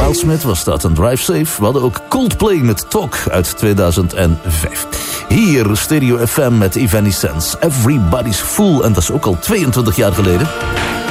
Smith was dat, een Drive Safe. We hadden ook Coldplay met Talk uit 2005. Hier Stereo FM met Evanescence. Everybody's Fool. En dat is ook al 22 jaar geleden.